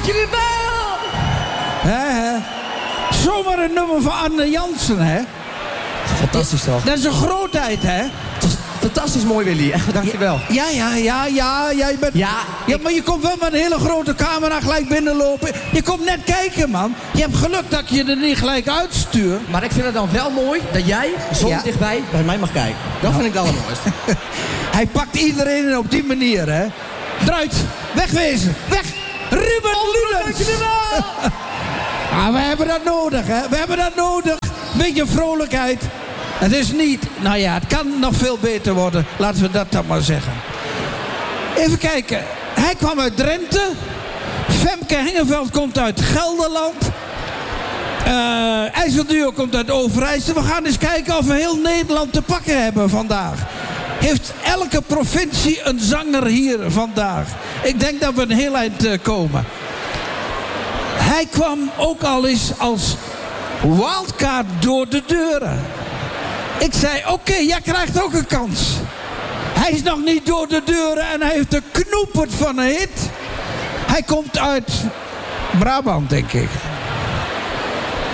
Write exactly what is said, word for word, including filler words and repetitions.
dat je dit wel! Hè, hè. Zomaar een nummer van Arne Jansen, hè? Fantastisch toch? Dat is een grootheid, hè? Fantastisch mooi, Willy. Echt, dankjewel. Ja, ja, ja, ja. Jij bent... Ja, ja, ik... maar je komt wel met een hele grote camera gelijk binnenlopen. Je komt net kijken, man. Je hebt geluk dat ik je er niet gelijk uitstuur. Maar ik vind het dan wel mooi dat jij zo Ja. dichtbij bij mij mag kijken. Dat vind ik het allermooiste. Hij pakt iedereen op die manier, hè? Eruit. Wegwezen. Weg. Ruben Lulens. Ah, we hebben dat nodig, hè? We hebben dat nodig. Beetje vrolijkheid. Het is niet... Nou ja, het kan nog veel beter worden. Laten we dat dan maar zeggen. Even kijken. Hij kwam uit Drenthe. Femke Hengeveld komt uit Gelderland. Uh, IJsselduo komt uit Overijssel. We gaan eens kijken of we heel Nederland te pakken hebben vandaag. Heeft elke provincie een zanger hier vandaag. Ik denk dat we een heel eind uh, komen. Hij kwam ook al eens als wildcard door de deuren. Ik zei, oké, okay, jij krijgt ook een kans. Hij is nog niet door de deuren en hij heeft een knoepert van een hit. Hij komt uit Brabant, denk ik.